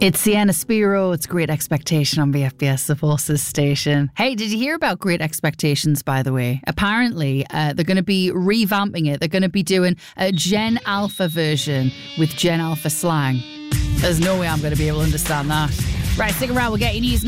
It's Sienna Spiro. It's Great Expectation on BFBS, the Forces station. Hey, did you hear about Great Expectations, by the way? Apparently, they're going to be revamping it. They're going to be doing a Gen Alpha version with Gen Alpha slang. There's no way I'm going to be able to understand that. Right, stick around. We'll get you news